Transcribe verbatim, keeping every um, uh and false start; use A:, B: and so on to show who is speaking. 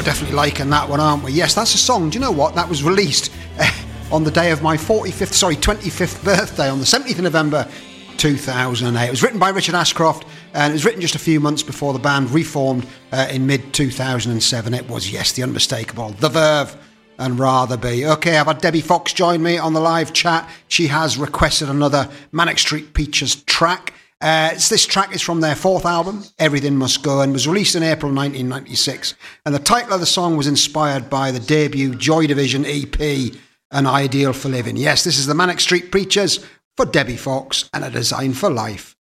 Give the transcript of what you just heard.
A: we're definitely liking that one, aren't we? Yes, that's a song. Do you know what? That was released uh, on the day of my forty-fifth, sorry, twenty-fifth birthday on the seventeenth of November two thousand eight. It was written by Richard Ashcroft, and it was written just a few months before the band reformed uh, in mid two thousand seven. It was, yes, the unmistakable The Verve and Rather Be. Okay, I've had Debbie Fox join me on the live chat. She has requested another Manic Street Preachers track. Uh, it's, this track is from their fourth album, Everything Must Go, and was released in April nineteen ninety-six. And the title of the song was inspired by the debut Joy Division E P, An Ideal for Living. Yes, this is the Manic Street Preachers for Debbie Fox and A Design for Life.